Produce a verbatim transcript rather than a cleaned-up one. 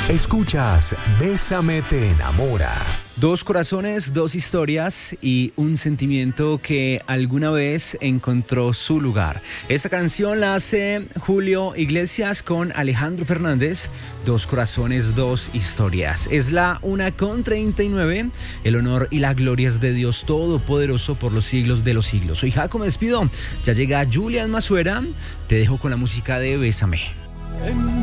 Escuchas Bésame te enamora. Dos corazones, dos historias y un sentimiento que alguna vez encontró su lugar. Esta canción la hace Julio Iglesias con Alejandro Fernández. Dos corazones, dos historias. Es la una con treinta y nueve. El honor y la gloria es de Dios Todopoderoso por los siglos de los siglos. Soy Jaco, me despido. Ya llega Julián Masuera. Te dejo con la música de Bésame.